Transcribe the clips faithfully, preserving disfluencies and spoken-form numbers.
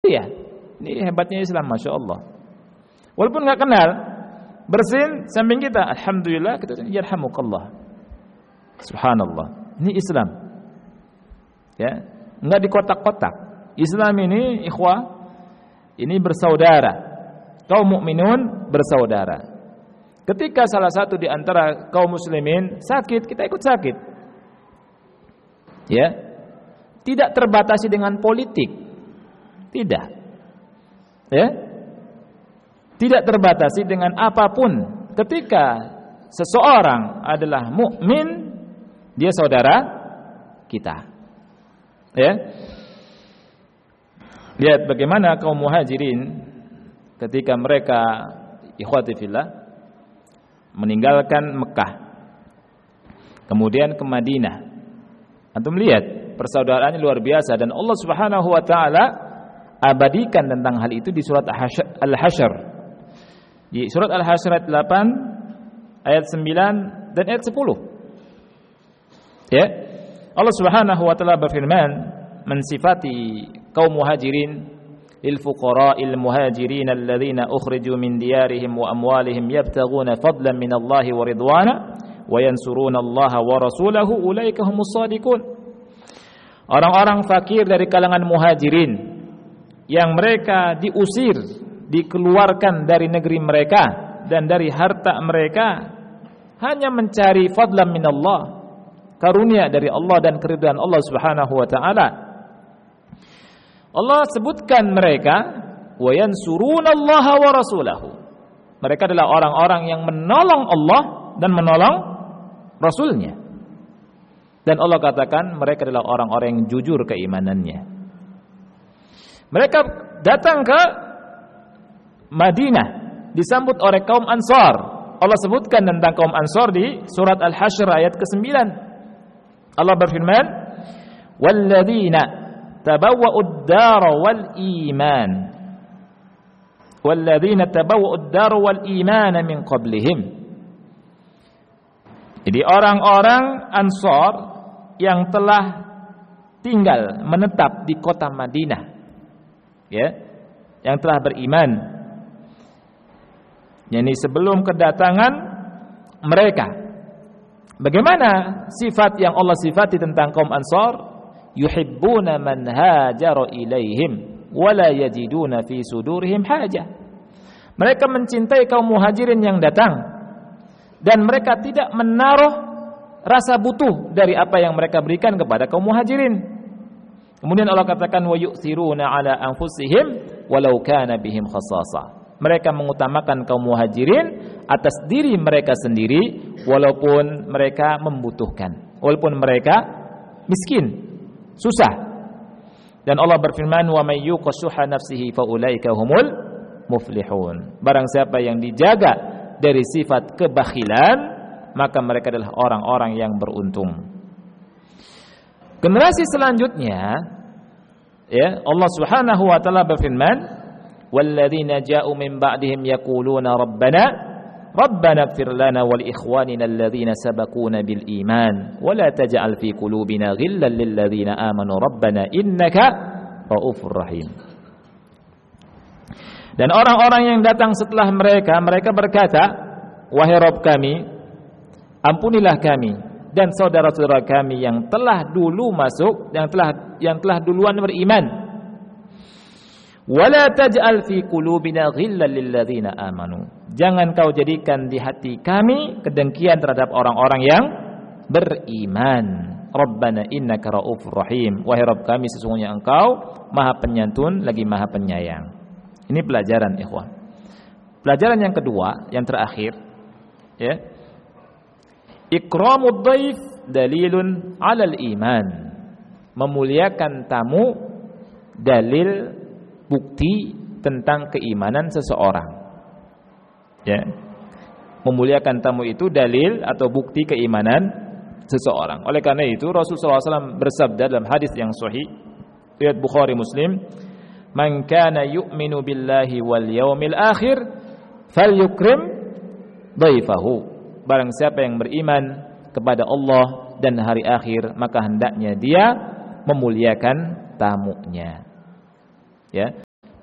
Iya, ini hebatnya Islam, Masya Allah. Walaupun nggak kenal, bersin samping kita, alhamdulillah, kita yarhamukallah. Subhanallah. Ini Islam. Ya, nggak di kotak-kotak. Islam ini ikhwah, ini bersaudara. Kaum mukminun bersaudara. Ketika salah satu di antara kaum muslimin sakit, kita ikut sakit. Ya. Tidak terbatasi dengan politik. Tidak. Ya. Tidak terbatasi dengan apapun. Ketika seseorang adalah mukmin, dia saudara kita. Ya. Lihat bagaimana kaum muhajirin ketika mereka ikhwati fillah meninggalkan Mekah kemudian ke Madinah. Antum lihat persaudaraannya luar biasa dan Allah Subhanahu wa taala abadikan tentang hal itu di surat Al-Hasyr. Di surat Al-Hasyr ayat delapan, ayat sembilan dan ayat sepuluh. Ya. Allah Subhanahu wa taala berfirman mensifati kaum muhajirin, lil fuqara'il muhajirin alladzina ukhriju min diyarihim wa amwalihim yabtaghuna fadlan min Allahi wa ridwana wa yansuruna Allaha wa rasulahu ulaika humus shadiqun. Orang-orang fakir dari kalangan muhajirin yang mereka diusir, dikeluarkan dari negeri mereka dan dari harta mereka hanya mencari fadlan min Allah, karunia dari Allah dan keridhaan Allah Subhanahu wa taala. Allah sebutkan mereka wa yansurunallaha wa rasulahu. Mereka adalah orang-orang yang menolong Allah dan menolong Rasulnya. Dan Allah katakan mereka adalah orang-orang yang jujur keimanannya. Mereka datang ke Madinah disambut oleh kaum Ansar. Allah sebutkan tentang kaum Ansar di surat Al-Hasyr ayat kesembilan. Allah berfirman, "Walladzina tabawwa'ud dara wal iman walladzina tabawwa'ud dara wal iman min qablihim." Jadi orang-orang Ansar yang telah tinggal menetap di kota Madinah, ya, yang telah beriman, yakni sebelum kedatangan mereka. Bagaimana sifat yang Allah sifati tentang kaum Ansar? Yuhibbuna man hajara ilaihim wala yajiduna fi sudurihim hajah. Mereka mencintai kaum muhajirin yang datang dan mereka tidak menaruh rasa butuh dari apa yang mereka berikan kepada kaum muhajirin. Kemudian Allah katakan wa yu'thiruna ala anfusihim walau kana bihim khassasah. Mereka mengutamakan kaum muhajirin atas diri mereka sendiri walaupun mereka membutuhkan, walaupun mereka miskin, susah. Dan Allah berfirman wa may yuqashuha nafsihi faulaika humul muflihun. Barang siapa yang dijaga dari sifat kebakhilan, maka mereka adalah orang-orang yang beruntung. Generasi selanjutnya, ya, Allah Subhanahu wa taala berfirman, walladzina ja'u min ba'dihim yaquluna rabbana rabbana ighfir lana wa li ikhwanina alladzina sabaquna bil iman wa la taj'al fi qulubina ghillan lil ladzina amanu rabbana innaka raufur rahim. Dan orang-orang yang datang setelah mereka, mereka berkata, wahai Rabb kami, ampunilah kami dan saudara-saudara kami yang telah dulu masuk, yang telah yang telah duluan beriman. Wala taj'al fi qulubina ghillan lil ladzina amanu. Jangan kau jadikan di hati kami kedengkian terhadap orang-orang yang beriman. Rabbana innaka raufur rahim. Wahai Rabb kami, sesungguhnya Engkau Maha Penyantun lagi Maha Penyayang. Ini pelajaran, ikhwan. Pelajaran yang kedua, yang terakhir, ya. Ikramud dhaif dalilun 'alal iman. Memuliakan tamu dalil bukti tentang keimanan seseorang. Ya. Memuliakan tamu itu dalil atau bukti keimanan seseorang. Oleh karena itu Rasulullah shallallahu alaihi wasallam bersabda dalam hadis yang sahih riwayat Bukhari Muslim, "Man kana yu'minu billahi wal yaumil akhir falyukrim dhaifahu." Barang siapa yang beriman kepada Allah dan hari akhir, maka hendaknya dia memuliakan tamunya. Ya.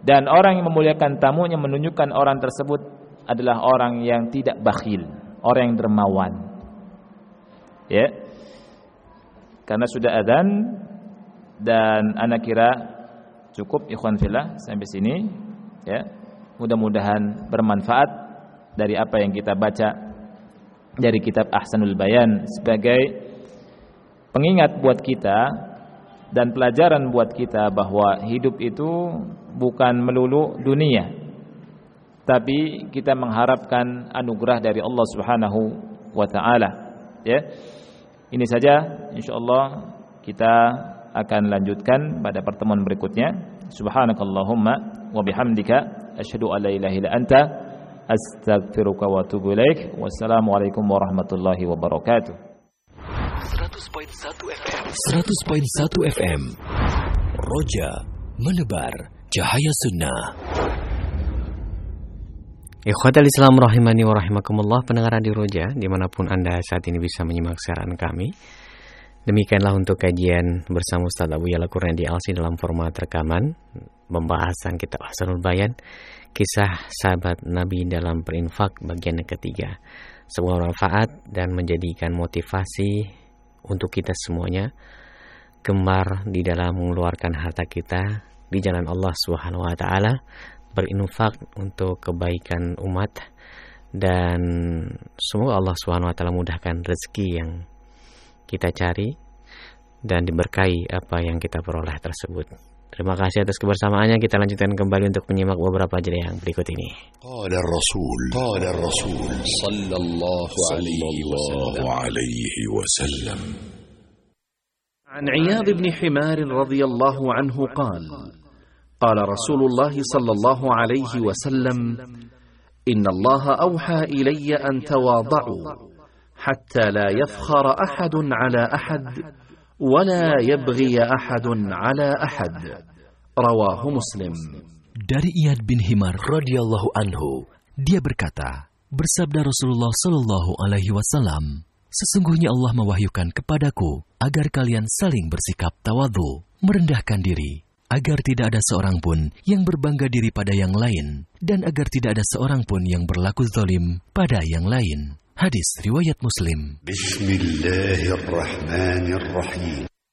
Dan orang yang memuliakan tamunya menunjukkan orang tersebut adalah orang yang tidak bakhil, orang yang dermawan. Ya. Karena sudah adzan dan ana kira cukup ikhwan fillah sampai sini, ya. Mudah-mudahan bermanfaat dari apa yang kita baca dari kitab Ahsanul Bayan sebagai pengingat buat kita dan pelajaran buat kita bahwa hidup itu bukan melulu dunia, tapi kita mengharapkan anugerah dari Allah Subhanahu wa taala, ya. Ini saja, insyaallah kita akan lanjutkan pada pertemuan berikutnya. Subhanakallahumma wa bihamdika asyhadu an la ilaha illa anta astaghfiruka wa atubu ilaik. Wassalamualaikum warahmatullahi wabarakatuh. seratus koma satu F M seratus koma satu F M Roja menebar cahaya sunnah. Ikhwatal Islam rahimani wa rahimakumullah, pendengar Radio Roja dimanapun Anda saat ini bisa menyimak siaran kami. Demikianlah untuk kajian bersama Ustaz Abu Ya'la Qurnaidi Alsi dalam format rekaman pembahasan kitab Ahsanul Bayan, kisah sahabat Nabi dalam berinfak bagian yang ketiga. Semoga bermanfaat dan menjadikan motivasi untuk kita semuanya gemar di dalam mengeluarkan harta kita di jalan Allah Subhanahu wa taala, berinfak untuk kebaikan umat, dan semoga Allah Subhanahu wa taala mudahkan rezeki yang kita cari dan diberkahi apa yang kita peroleh tersebut. Terima kasih atas kebersamaannya. Kita lanjutkan kembali untuk menyimak beberapa jeda yang berikut ini. Qala Rasul, qala Rasul sallallahu alaihi wasallam. An Iyad bin Himar radhiyallahu anhu qala قال رسول الله صلى الله عليه وسلم إن الله أوحى إلي أن تواضعوا حتى لا يفخر أحد على أحد ولا يبغي أحد على أحد رواه مسلم. Dari Iyad bin Himar radhiyallahu anhu, dia berkata, bersabda Rasulullah sallallahu alaihi wasallam, sesungguhnya Allah mewahyukan kepadaku agar kalian saling bersikap tawadhu, merendahkan diri, agar tidak ada seorang pun yang berbangga diri pada yang lain, dan agar tidak ada seorang pun yang berlaku zalim pada yang lain. Hadis riwayat Muslim. Bismillahirrahmanirrahim.